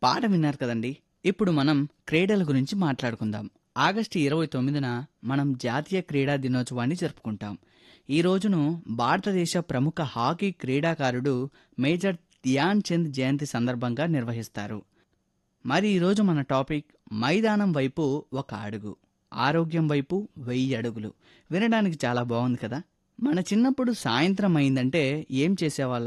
పాట విన్నారు కదండి. ఇప్పుడు మనం క్రీడల గురించి మాట్లాడుకుందాం. ఆగస్టు 29న మనం జాతీయ క్రీడా దినోత్సవాన్ని జరుపుకుంటాం. ఈ రోజును భారతదేశ ప్రముఖ హాకీ క్రీడాకారుడు మేజర్ ధ్యాన్ చంద్ జయంతి సందర్భంగా నిర్వహిస్తారు. మరి ఈరోజు మన టాపిక్ మైదానం వైపు ఒక అడుగు, ఆరోగ్యం వైపు 1000 అడుగులు. వినడానికి చాలా బాగుంది కదా. మన చిన్నప్పుడు సాయంత్రం అయిందంటే ఏం చేసేవాళ్ళం?